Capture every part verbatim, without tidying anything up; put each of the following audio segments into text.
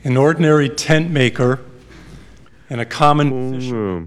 an ordinary tent maker and a common Un fisherman. uh,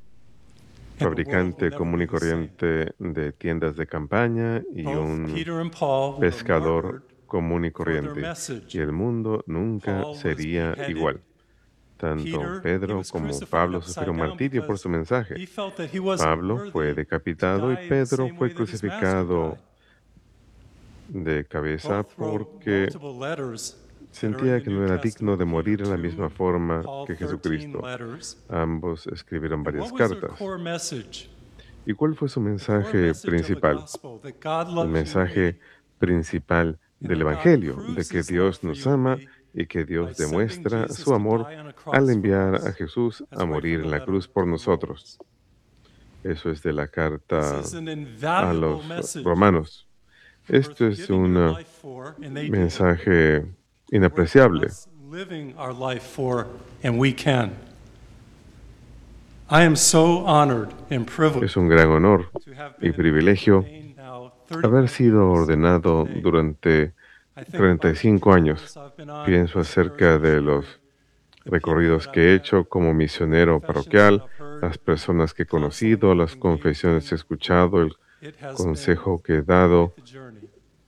fabricante común y corriente de tiendas de campaña y Both un Peter and Paul were pescador martyred común y for their corriente. message. Y el mundo nunca Paul was sería beheaded. igual. Tanto Peter, he Pedro was como crucified Pablo upside sufrieron down martirio por because su mensaje. he felt that he wasn't Pablo fue worthy to decapitado y die the Pedro same fue way that his master crucificado died. de cabeza Both wrote porque multiple letters that are in sentía the que no New era digno Testament, de Peter morir en la two misma and forma Paul que thirteen Jesucristo. letters. Ambos escribieron And varias what was their cartas. core message? ¿Y cuál fue su The core mensaje message of the principal? gospel, that God El loves you and mensaje me, principal and del that God Evangelio, de proves que his love Dios for nos you and ama me y que by Dios sending demuestra Jesus su to amor die on a al cross for enviar a us. Jesús That's a right morir from the en la letter cruz to por the nosotros. Romans. Eso es de la This carta is an a invaluable los message romanos. worth Esto es giving your un life for, and they did. mensaje Worth inapreciable. us living our life for, and we can. I am so honored and privileged Es un gran honor to have y been privilegio ordained now haber thirty-five sido years ordenado today. durante I think treinta y about the cinco años. tours I've been on Pienso as a acerca parish de missionary, los the people recorridos that que I've he met, hecho como the misionero confessions that parroquial, I've heard, las personas que he the counseling conocido, I've las engaged confesiones que he in. escuchado, el It has been consejo que he quite dado. the journey.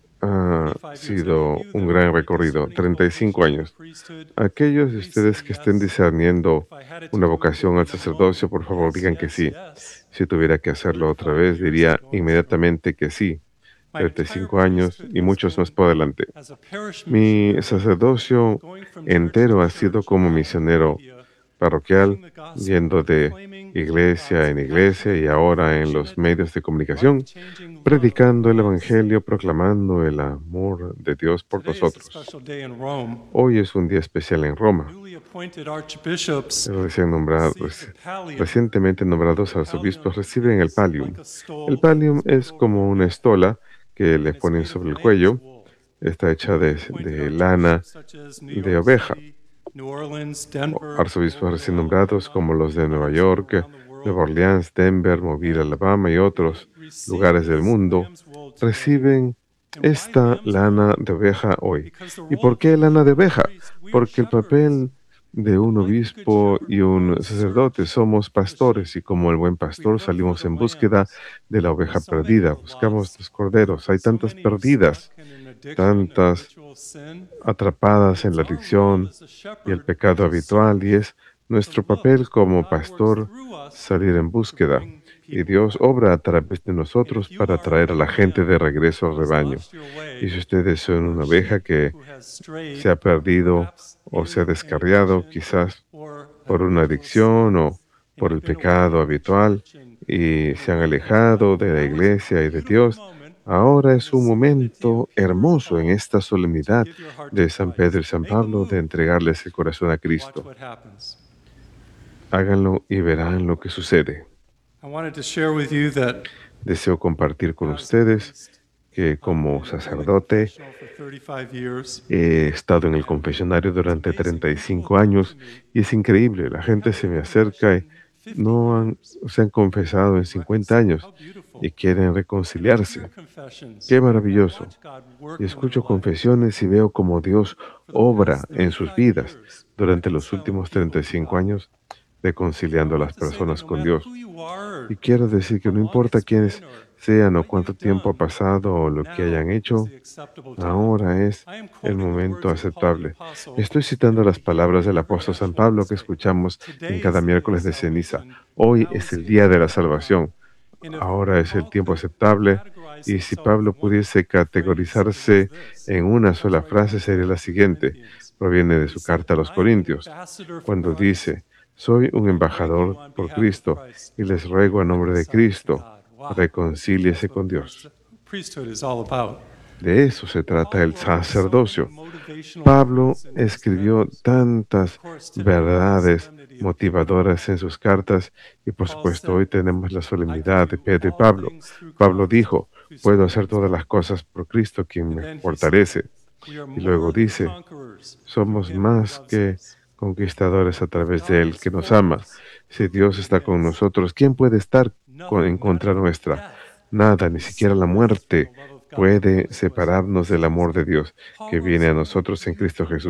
Ha thirty-five years. Any of sido you un that gran may be recorrido, discerning treinta y cinco vocation to the años. priesthood, Aquellos de please ustedes say que estén yes. discerniendo If I had it to una do vocación again al in a sacerdocio, moment, por favor yes, digan que yes, sí. yes. Si tuviera que hacerlo otra thirty-five vez, years diría and going strong. inmediatamente que sí. My treinta y entire cinco años priesthood y has muchos más been por delante. as a parish Mi missionary, sacerdocio going from church entero to ha sido church como in misionero Arabia, parroquial, preaching the gospel, yendo de proclaiming iglesia God's en iglesia y passionate, ahora en los affectionate, medios de comunicación, life-changing love predicando el for us. Evangelio, proclamando el amor de Dios por Today is a nosotros. special day in Rome. Hoy es un día especial en Roma. Newly appointed archbishops Los recién nombrados, receive the pallium. recientemente nombrados arzobispos reciben el It's pallium. like a stole El pallium that's es put over como their una neck, estola que and le it's ponen made of sobre el lamb's cuello. wool. Está hecha de, Newly appointed de lana archbishops such as New de York oveja. City, New Orleans, Denver, Arzobispos Mobile, recién Alabama, nombrados como los de and Nueva others York, around the world, Nueva Orleans, Denver, Mobile, and Alabama y otros they receive lugares del this mundo lamb's wool today. reciben And why esta lamb's lana wool? de oveja hoy. Because the ¿Y role por of a qué lana de bishop and a oveja? priest, we are Porque el shepherds. papel de un And like a good obispo shepherd, y we go un in sacerdote search somos for the pastores sheep. y como el buen We pastor look for salimos the en búsqueda lambs. de la oveja So many perdida, are buscamos lost, los corderos. Hay so tantas many perdidas, stuck in an addiction and tantas habitual sin. atrapadas en It's la our role adicción as a y el shepherd pecado to habitual, y search, es nuestro to look, papel and como God works pastor through us salir en to búsqueda. bring Y people Dios back. obra a través de And nosotros if you para are traer a a la gente de lamb regreso al who has rebaño. lost your Y way, si ustedes son or a una oveja sheep que who has strayed, se ha perdido perhaps o se ha in an descarriado, addiction quizás or por una habitual sin, adicción o and por el you've been away pecado from the habitual, church and y and se han away from God, alejado de la now is a iglesia y de beautiful Dios, moment ahora in es the un solemnity momento of Peter and hermoso en Paul esta to solemnidad give your heart to de San Pedro y Christ. San Make a Pablo de move entregarles el corazón a and watch Cristo. what happens. Háganlo y verán lo que sucede. I wanted to share with you that Deseo compartir con as a ustedes priest, que I've como been in the sacerdote confessional for thirty-five years, he estado en el and confesionario it's durante amazing. treinta y People will cinco come años to me, y es increíble. La they gente haven't se had me a acerca y confession in fifty no han, years. se han confesado en They cincuenta reconcile. años How beautiful. y quieren And I hear reconciliarse. confessions Qué and maravilloso. watch God work Y in their escucho lives. confesiones y veo cómo Dios For the obra past en sus thirty-five vidas years, durante los reconciling últimos people treinta y to cinco God. años, So I reconciliando a want las to say that personas no con matter Dios. who you are, Y quiero decir que how no long importa it's quiénes been, or sean o what cuánto you've tiempo ha done, pasado o lo que hayan now is hecho, the acceptable time. ahora es I am el quoting the momento words of Paul the aceptable. Apostle Estoy that citando we las hear palabras del every apóstol San Ash Pablo que Wednesday. escuchamos en Today is cada the day of miércoles de ceniza. salvation. Hoy Now es is el the día de la acceptable time. salvación. And if Ahora es el Paul tiempo could aceptable. categorize Y si himself Pablo in one pudiese phrase, it categorizarse was this. en una Comes sola right from frase, his sería letter la to the siguiente. Corinthians. Proviene de He su said, carta a los I am an Corintios, ambassador for cuando Christ. dice: soy un I beg you embajador on por behalf of Cristo Christ, y les ruego a nombre de reconcile to Cristo, God. Wow. That's reconcíliese what con Dios. priesthood is all about. De eso se trata Paul el wrote so many sacerdocio. motivational Pablo truths in his escribió letters. tantas Of course, today we have the verdades solemnity of Peter and motivadoras Paul. en sus cartas y por Paul supuesto hoy said, tenemos la I solemnidad can de do Pedro y all Pablo. things through Pablo Christ dijo: who puedo hacer strengthens todas me. las cosas por Cristo quien And me then he said, fortalece. we are Y luego more than dice: conquerors through somos him who más loves que us. conquistadores a If través de God Él is que nos for ama. us, Si who can Dios be está con against? nosotros, ¿quién puede estar con- en Nothing, not contra even nuestra? death, Nada, ni can siquiera la separate us from muerte the love of God that puede comes to us in separarnos del Christ. amor de Dios Paul que wrote viene a so many nosotros en Cristo beautiful Jesús.